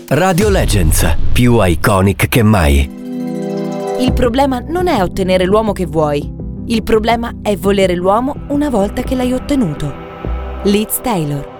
Radio Legends, più iconic che mai. Il problema non è ottenere l'uomo che vuoi. Il problema è volere l'uomo una volta che l'hai ottenuto. Liz Taylor.